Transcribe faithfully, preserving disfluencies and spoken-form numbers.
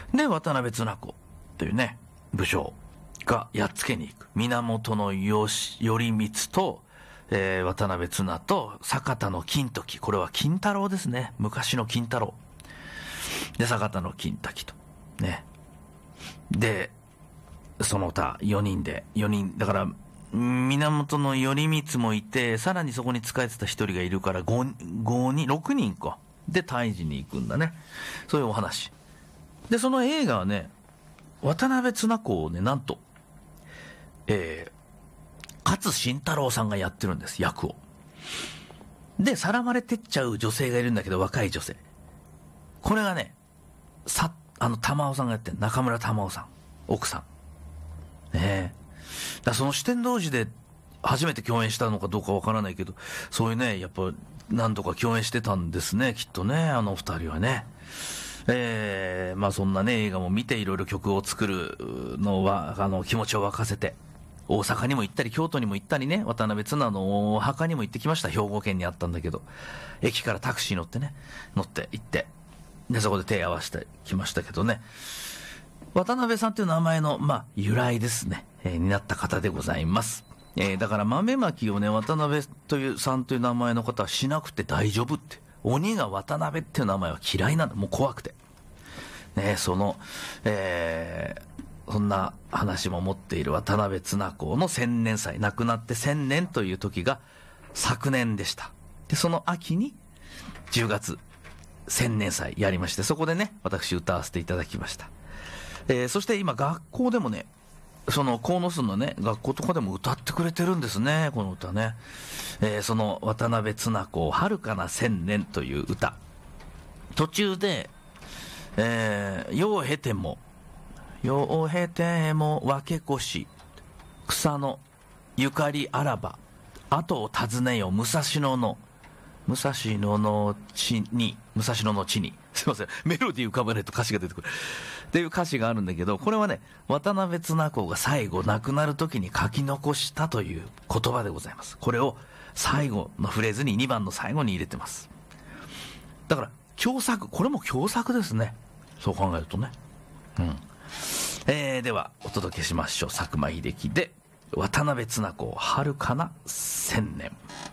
で、渡辺綱子というね、武将がやっつけに行く。源頼光と、えー、渡辺綱と坂田の金時。これは金太郎ですね。昔の金太郎。で、坂田の金時と。ね。で、その他よにんで、よにん、だから、源頼光もいて、さらにそこに仕えてた一人がいるから、ご、ごにん、ろくにんか。で、退治に行くんだね。そういうお話。で、その映画はね、渡辺綱子をね、なんと、えー、勝新太郎さんがやってるんです、役を。で、さらわれてっちゃう女性がいるんだけど、若い女性。これがね、さ、あの、玉緒さんがやってる、中村玉緒さん、奥さん。ねえ。だからその四天王寺で初めて共演したのかどうかわからないけど、そういうね、やっぱ何度か共演してたんですね、きっとね、あの二人はね。えー、まあそんなね、映画も見ていろいろ曲を作るのは、あの、気持ちを沸かせて、大阪にも行ったり、京都にも行ったりね、渡辺綱のお墓にも行ってきました。兵庫県にあったんだけど、駅からタクシー乗ってね、乗って行って、で、そこで手合わせてきましたけどね。渡辺さんという名前の、まあ、由来ですね、えー、になった方でございます。えー、だから豆まきをね、渡辺というさんという名前の方はしなくて大丈夫って。鬼が渡辺っていう名前は嫌いなんだ。もう怖くて。ね、その、えー、そんな話も持っている渡辺綱子の千年祭、亡くなって千年という時が昨年でした。で、その秋にじゅうがつ千年祭やりまして、そこでね、私歌わせていただきました。えー、そして今学校でもね、その鴻巣のね、学校とかでも歌ってくれてるんですね、この歌ね。えー、その渡辺綱子遥かな千年という歌。途中で、えー、世を経ても、世を経ても分け越し、草のゆかりあらば、後を尋ねよ武蔵野の、武蔵野の地に、武蔵野の地に、すいません、メロディー浮かばないと歌詞が出てくる。っていう歌詞があるんだけど、これはね、渡辺綱子が最後亡くなる時に書き残したという言葉でございます。これを最後のフレーズににばんの最後に入れてます。だから、共作、これも共作ですね。そう考えるとね。うん。えー、では、お届けしましょう。佐久間秀樹で、渡辺綱子遥かな千年。